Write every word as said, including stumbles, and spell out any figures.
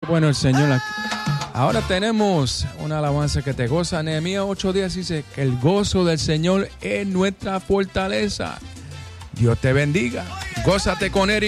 Bueno, el Señor aquí. Ahora tenemos una alabanza que te goza. Nehemías ocho días dice que el gozo del Señor es nuestra fortaleza. Dios te bendiga. Gózate con él.